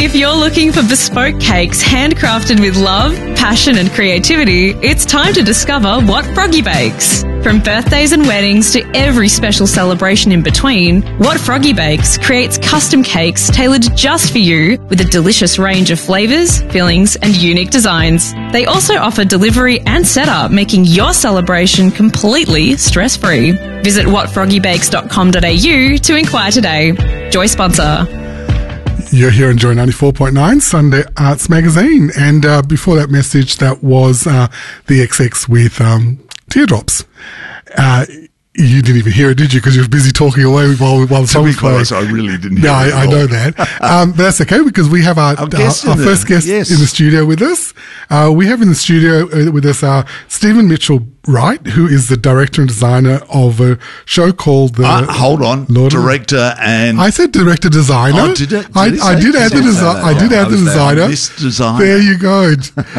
If you're looking for bespoke cakes handcrafted with love, passion and creativity, it's time to discover what Froggy Bakes. From birthdays and weddings to every special celebration in between, What Froggy Bakes creates custom cakes tailored just for you with a delicious range of flavours, fillings and unique designs. They also offer delivery and setup, making your celebration completely stress-free. Visit whatfroggybakes.com.au to inquire today. Joy sponsor. You're here on Joy 94.9 Sunday Arts Magazine, and before that message, that was the XX with Teardrops. You didn't even hear it, did you? Because you were busy talking away while the song was playing. I really didn't hear it. No, I know that. But that's okay, because we have our first guest in the studio with us. We have in the studio with us Stephen Mitchell-Wright, who is the director and designer of a show called hold on, director and... I said director-designer. Oh, did it? I did add the designer. I did add the designer. This designer. There you go.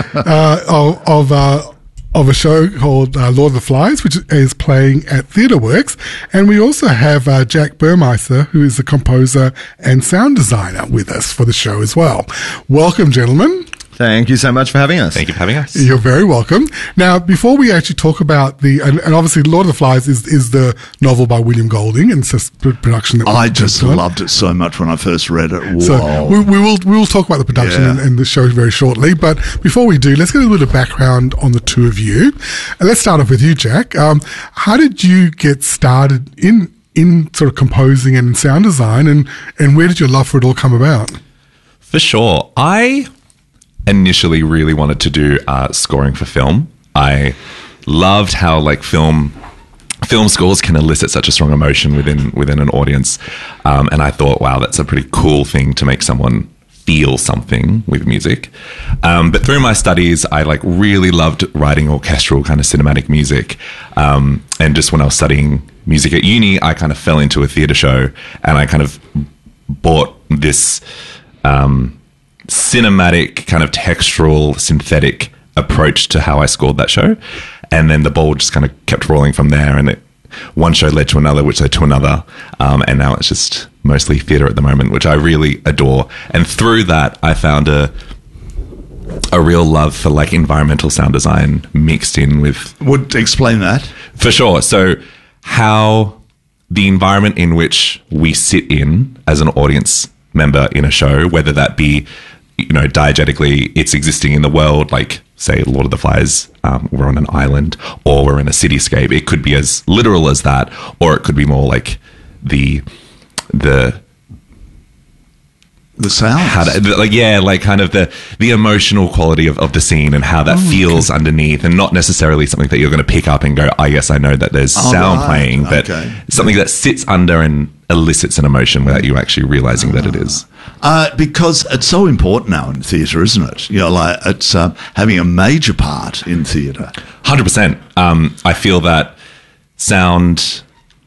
Of a show called Lord of the Flies, which is playing at TheatreWorks. And we also have Jack Burmeister, who is the composer and sound designer, with us for the show as well. Welcome, gentlemen. Thank you so much for having us. Thank you for having us. You're very welcome. Now, before we actually talk about and obviously Lord of the Flies is the novel by William Golding, and it's a production that I just loved it so much when I first read it. Whoa. So we will talk about the production and the show very shortly. But before we do, let's get a little bit of background on the two of you. And let's start off with you, Jack. How did you get started in sort of composing and sound design, and where did your love for it all come about? For sure. I initially really wanted to do scoring for film. I loved how film scores can elicit such a strong emotion within an audience, and I thought, wow, that's a pretty cool thing to make someone feel something with music. But through my studies, I really loved writing orchestral kind of cinematic music, and just when I was studying music at uni, I kind of fell into a theatre show, and I kind of bought this cinematic kind of textural synthetic approach to how I scored that show, and then the ball just kind of kept rolling from there, and one show led to another, which led to another, and now it's just mostly theatre at the moment, which I really adore. And through that, I found a real love for environmental sound design mixed in with... Would explain that? For sure. So how the environment in which we sit in as an audience member in a show, whether that be diegetically it's existing in the world, like say Lord of the Flies, we're on an island, or we're in a cityscape. It could be as literal as that, or it could be more like the sounds, kind of the emotional quality of the scene and how that feels underneath, and not necessarily something that you're going to pick up and go, oh yes, I know that there's sound playing, but something that sits under and elicits an emotion without you actually realizing that it is. Because it's so important now in theatre, isn't it? It's having a major part in theatre. 100%. I feel that sound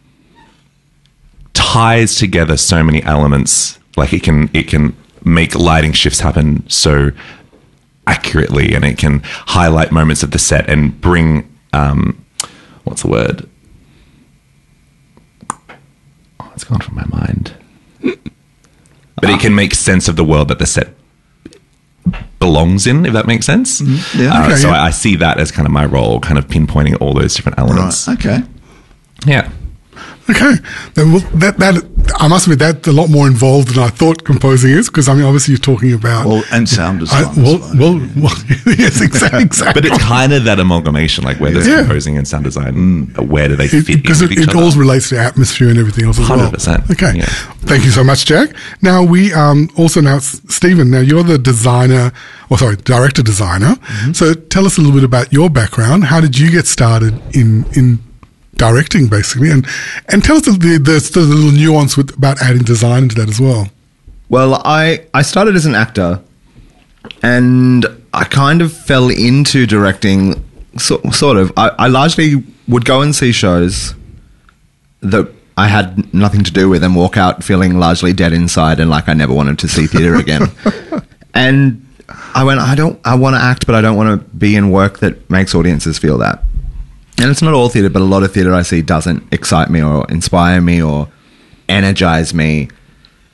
ties together so many elements. It can make lighting shifts happen so accurately, and it can highlight moments of the set and bring what's the word? Oh, it's gone from my mind. But it can make sense of the world that the set belongs in, if that makes sense. Mm-hmm. Yeah. I see that as kind of my role, kind of pinpointing all those different elements. Right. Okay. Yeah. Okay, then that I must admit that's a lot more involved than I thought composing is, because obviously you're talking about and sound design. Yes, exactly. But it's kind of that amalgamation, where there's composing and sound design. Where do they fit? Because it all relates to atmosphere and everything else as 100%. Well. Okay, Thank you so much, Jack. Now we also announced Stephen. Now you're the director designer. Mm-hmm. So tell us a little bit about your background. How did you get started in directing, basically, and tell us the little nuance about adding design into that as well. Well, I started as an actor, and I kind of fell into directing, sort of. I largely would go and see shows that I had nothing to do with and walk out feeling largely dead inside and like I never wanted to see theatre again. And I went, I want to act, but I don't want to be in work that makes audiences feel that. And it's not all theatre, but a lot of theatre I see doesn't excite me or inspire me or energize me.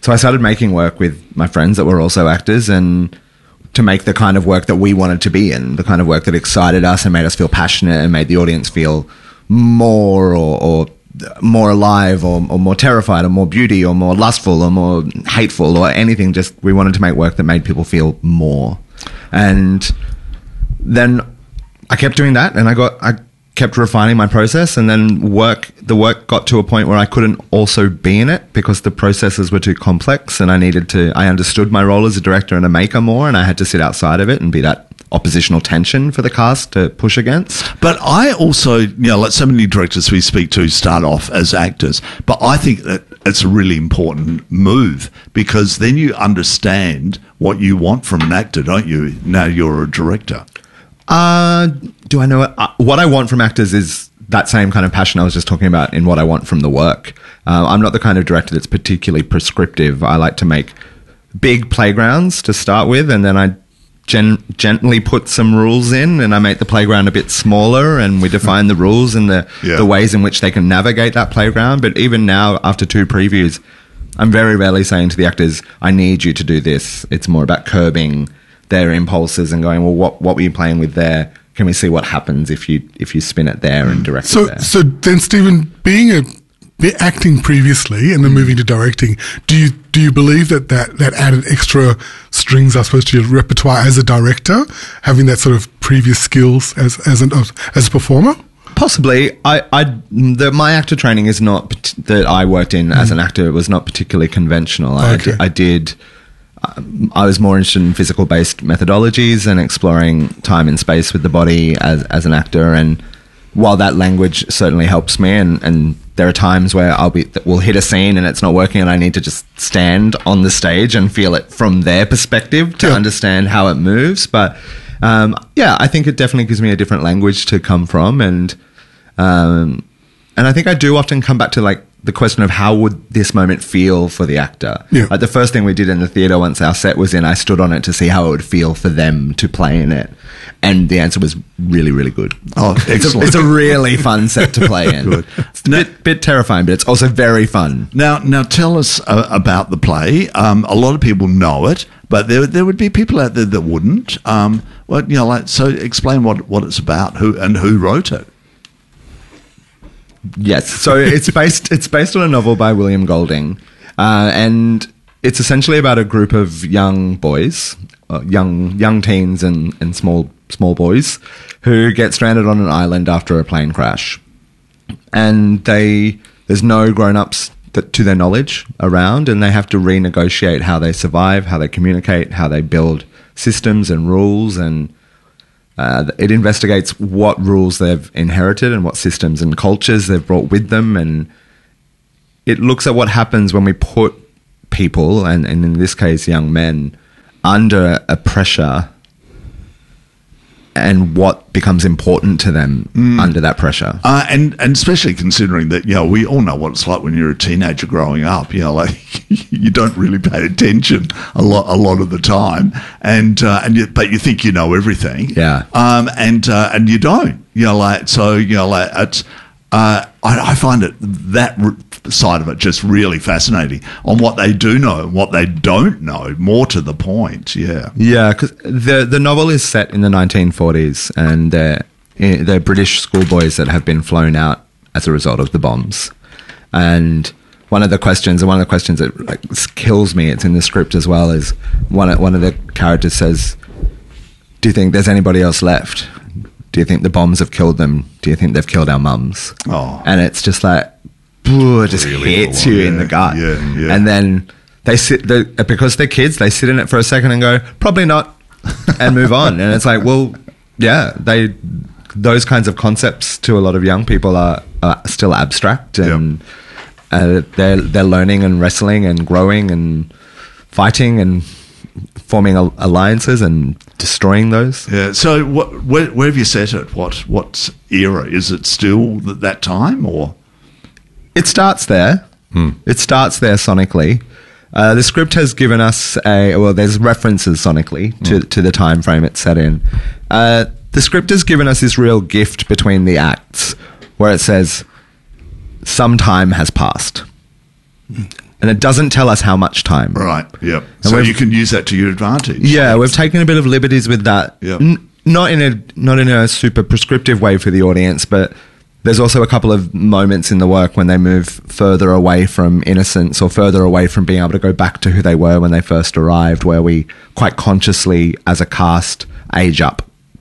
So I started making work with my friends that were also actors, and to make the kind of work that we wanted to be in, the kind of work that excited us and made us feel passionate and made the audience feel more or more alive or more terrified or more beauty or more lustful or more hateful or anything. Just we wanted to make work that made people feel more. And then I kept doing that, and I kept refining my process, and then the work got to a point where I couldn't also be in it because the processes were too complex, and I understood my role as a director and a maker more, and I had to sit outside of it and be that oppositional tension for the cast to push against. But I also, like so many directors we speak to start off as actors, but I think that it's a really important move because then you understand what you want from an actor, don't you? Now you're a director. Do I know it? What I want from actors is that same kind of passion I was just talking about in what I want from the work. I'm not the kind of director that's particularly prescriptive. I like to make big playgrounds to start with, and then I gently put some rules in, and I make the playground a bit smaller, and we define the rules and the ways in which they can navigate that playground. But even now, after 2 previews, I'm very rarely saying to the actors, I need you to do this. It's more about curbing their impulses and going, well, what were you playing with there? Can we see what happens if you spin it there and direct it there? So then, Stephen, being acting previously and then moving to directing, do you believe that added extra strings, I suppose, to your repertoire as a director, having that sort of previous skills as a performer? Possibly. My actor training is not that I worked in as an actor. It was not particularly conventional. Okay. I was more interested in physical-based methodologies and exploring time and space with the body as an actor. And while that language certainly helps me, and there are times where we'll hit a scene and it's not working, and I need to just stand on the stage and feel it from their perspective to understand how it moves. But I think it definitely gives me a different language to come from, and I think I do often come back to like the question of how would this moment feel for the actor. Yeah. Like the first thing we did in the theatre once our set was in, I stood on it to see how it would feel for them to play in it. And the answer was really, really good. Oh, excellent. It's a really fun set to play in. Good. It's a bit terrifying, but it's also very fun. Now tell us about the play. A lot of people know it, but there would be people out there that wouldn't. So explain what it's about, who wrote it. Yes, so it's based on a novel by William Golding, and it's essentially about a group of young boys, young teens and small boys who get stranded on an island after a plane crash, and there's no grown-ups to their knowledge around, and they have to renegotiate how they survive, how they communicate, how they build systems and rules, and it investigates what rules they've inherited and what systems and cultures they've brought with them, and it looks at what happens when we put people, and in this case young men, under a pressure and what becomes important to them under that pressure. And especially considering that, we all know what it's like when you're a teenager growing up, you don't really pay attention a lot of the time. But you think you know everything. Yeah. And you don't, it's, I find it that side of it just really fascinating on what they do know and what they don't know, more to the point. Yeah, because the novel is set in the 1940s, and they're British schoolboys that have been flown out as a result of the bombs. And one of the questions that kills me, it's in the script as well, is one of the characters says, "Do you think there's anybody else left? Do you think the bombs have killed them? Do you think they've killed our mums?" Oh. And it's just like, it just hits you in the gut. Yeah. And then because they're kids, they sit in it for a second and go, probably not, and move on. And it's like, well, yeah, those kinds of concepts to a lot of young people are still abstract, and they're learning and wrestling and growing and fighting and forming alliances and destroying those. Yeah. So where have you set it? What era? Is it still that time, or? It starts there. It starts there sonically. The script has given us there's references sonically to the time frame it's set in. The script has given us this real gift between the acts where it says, some time has passed. and it doesn't tell us how much time. Right. Yep. So you can use that to your advantage. Yeah, we've taken a bit of liberties with that. Yep. Not in a super prescriptive way for the audience, but there's also a couple of moments in the work when they move further away from innocence or further away from being able to go back to who they were when they first arrived, where we quite consciously, as a cast, age up.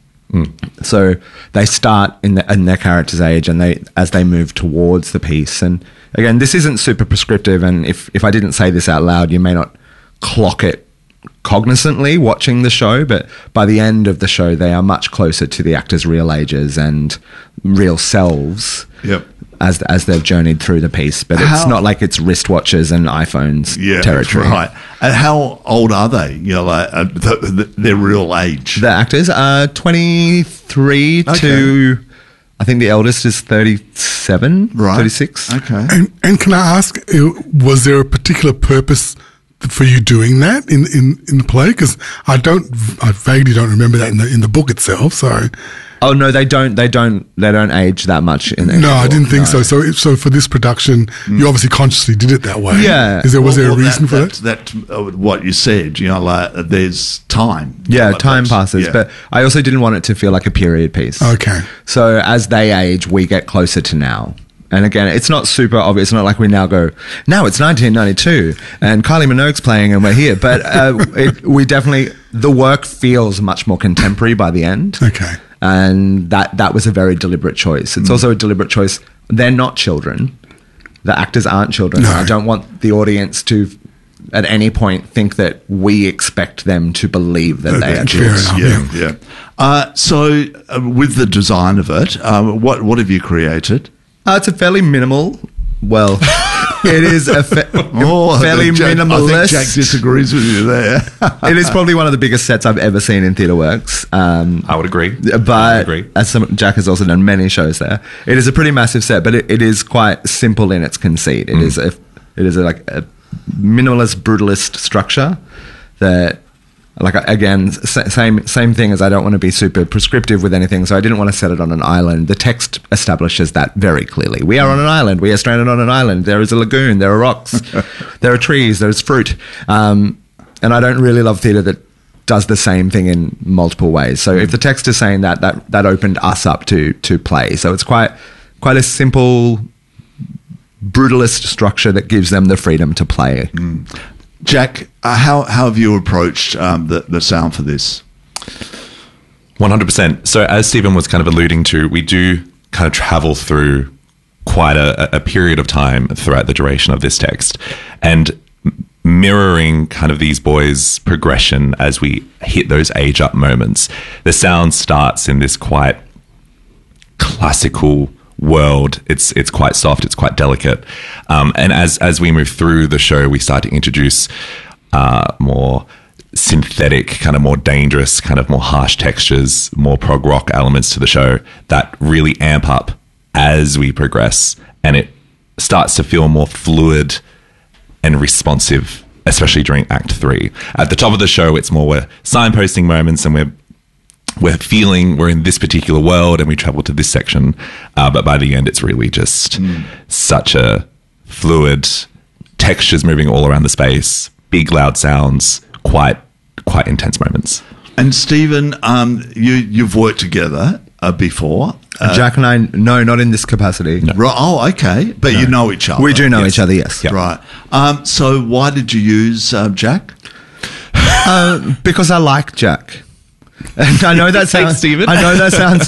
So they start in their character's age, and as they move towards the piece. And again, this isn't super prescriptive, and if I didn't say this out loud, you may not clock it cognizantly watching the show, but by the end of the show, they are much closer to the actors' real ages and real selves. Yep. As they've journeyed through the piece, but it's not like it's wristwatches and iPhones territory. Right. And how old are they? You know, like their real age. The actors are 23 to, I think the eldest is 37, right. 36. Okay. And can I ask, was there a particular purpose for you doing that in the play? Because I vaguely don't remember that in the book itself. So. Oh no, they don't age that much in there. No, I didn't think so. So for this production, you obviously consciously did it that way. Yeah. Was there a reason for that? That what you said, you know, like there's time. Yeah, like time passes. Yeah. But I also didn't want it to feel like a period piece. Okay. So as they age, we get closer to now. And again, it's not super obvious. It's not like we now go, now it's 1992 and Kylie Minogue's playing and we're here. But the work feels much more contemporary by the end. Okay. And that was a very deliberate choice. It's also a deliberate choice. They're not children. The actors aren't children. No. I don't want the audience to, at any point, think that we expect them to believe that they are children. Yeah. So with the design of it, what have you created? It's a fairly minimal. Well, it is a fairly minimalist. I think Jack disagrees with you there. It is probably one of the biggest sets I've ever seen in TheatreWorks. I would agree. But Jack has also done many shows there. It is a pretty massive set, but it is quite simple in its conceit. It is a minimalist, brutalist structure that. Like, again, same thing as I don't want to be super prescriptive with anything, so I didn't want to set it on an island. The text establishes that very clearly. We are on an island. We are stranded on an island. There is a lagoon. There are rocks. There are trees. There's fruit. And I don't really love theatre that does the same thing in multiple ways. So if the text is saying that opened us up to play. So it's quite a simple, brutalist structure that gives them the freedom to play. Jack, how have you approached the sound for this? 100%. So as Stephen was kind of alluding to, we do kind of travel through quite a period of time throughout the duration of this text, and mirroring kind of these boys' progression as we hit those age up moments. The sound starts in this quite classical world. It's quite soft, it's quite delicate, and as we move through the show, we start to introduce more synthetic, kind of more dangerous, kind of more harsh textures, more prog rock elements to the show that really amp up as we progress, and it starts to feel more fluid and responsive, especially during Act 3. At the top of the show, it's more we're signposting moments, and we're feeling we're in this particular world and we travel to this section. But by the end, it's really just such a fluid, textures moving all around the space, big, loud sounds, quite intense moments. And Stephen, you've worked together before. Jack and I, no, not in this capacity. No. Right, oh, okay. But you know each other. We do know each other, yes. Yep. Right. So why did you use Jack? Because I like Jack. And I know that sounds. Stephen. I know that sounds.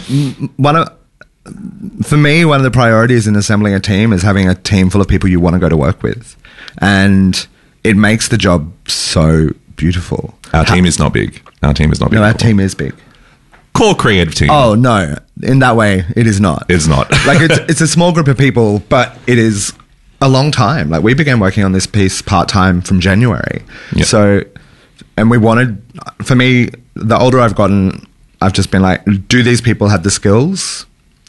For me, one of the priorities in assembling a team is having a team full of people you want to go to work with, and it makes the job so beautiful. Our team is not big. No, our team is big. Core creative team. Oh no, in that way, it is not. It's not. Like it's a small group of people, but it is a long time. Like we began working on this piece part time from January. Yep. So, and we wanted. For me, the older I've gotten, I've just been like, do these people have the skills?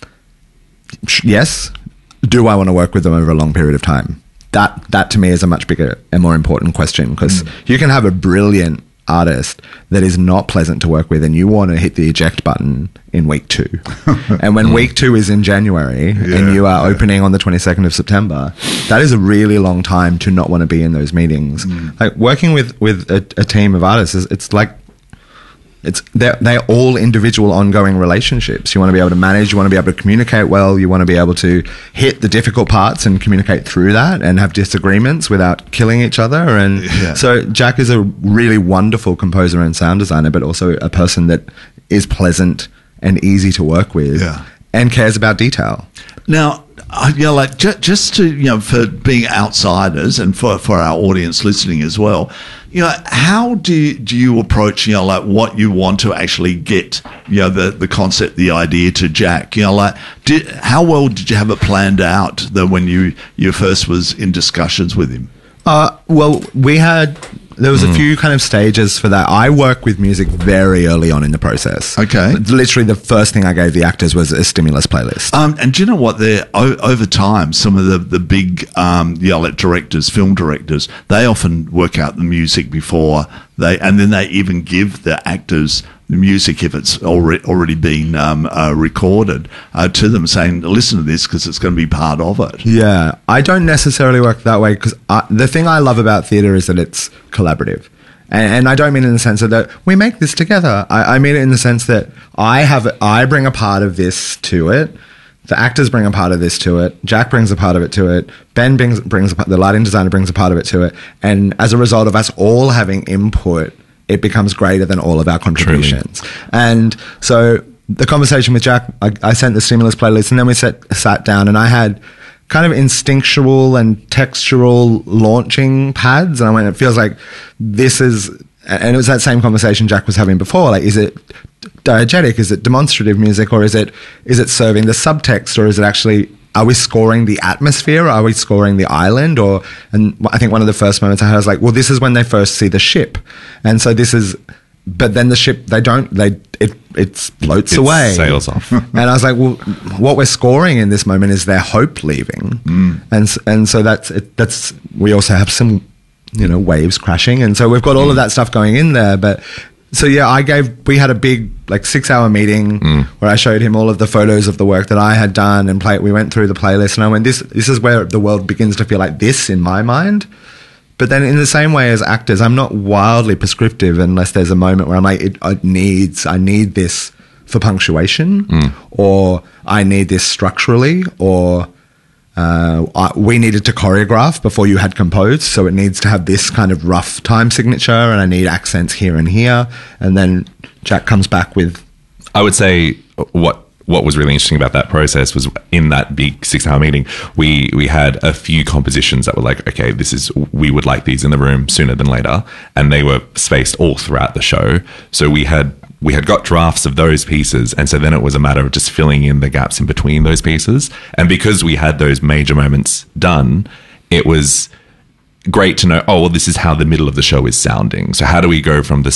Yes. Do I want to work with them over a long period of time? That to me is a much bigger and more important question, because you can have a brilliant artist that is not pleasant to work with, and you want to hit the eject button in week 2. And when week 2 is in January and you are opening on the 22nd of September, that is a really long time to not want to be in those meetings. Like working with a team of artists, it's like, they're all individual ongoing relationships. You want to be able to manage, you want to be able to communicate well, you want to be able to hit the difficult parts and communicate through that and have disagreements without killing each other. And so Jack is a really wonderful composer and sound designer, but also a person that is pleasant and easy to work with and cares about detail. Now, like just to, for being outsiders and for our audience listening as well, how do you approach, like what you want to actually get, the concept, the idea to Jack? How well did you have it planned out when you first was in discussions with him? Well, there was a few kind of stages for that. I work with music very early on in the process. Okay. Literally the first thing I gave the actors was a stimulus playlist. And do you know what? Over time, some of the big like directors, film directors, they often work out the music before and then they even give the actors the music if it's already been recorded to them, saying, listen to this because it's going to be part of it. Yeah, I don't necessarily work that way because the thing I love about theatre is that it's collaborative. And I don't mean in the sense that we make this together. I mean it in the sense that I bring a part of this to it. The actors bring a part of this to it. Jack brings a part of it to it. Ben brings the lighting designer brings a part of it to it. And as a result of us all having input, it becomes greater than all of our contributions. Truly. And so the conversation with Jack, I sent the stimulus playlist, and then we sat down, and I had kind of instinctual and textural launching pads, and I went, it feels like this is, and it was that same conversation Jack was having before, like, is it diegetic, is it demonstrative music, or is it serving the subtext, or is it actually, are we scoring the atmosphere, are we scoring the island, and I think one of the first moments I had was like, well, this is when they first see the ship, and so this is, but then the ship, it floats away. Sails off. And I was like, well, what we're scoring in this moment is their hope leaving. And so that's, we also have some, waves crashing. And so we've got all of that stuff going in there. But so, yeah, we had a big, 6-hour meeting where I showed him all of the photos of the work that I had done and we went through the playlist, and I went, this is where the world begins to feel like this in my mind. But then in the same way as actors, I'm not wildly prescriptive unless there's a moment where I'm like, I need this for punctuation, or I need this structurally, or we needed to choreograph before you had composed, so it needs to have this kind of rough time signature, and I need accents here and here. And then Jack comes back with... I would say what was really interesting about that process was in that big 6-hour meeting, we had a few compositions that were like, okay, we would like these in the room sooner than later. And they were spaced all throughout the show. So we had got drafts of those pieces. And so then it was a matter of just filling in the gaps in between those pieces. And because we had those major moments done, it was great to know, this is how the middle of the show is sounding. So how do we go from the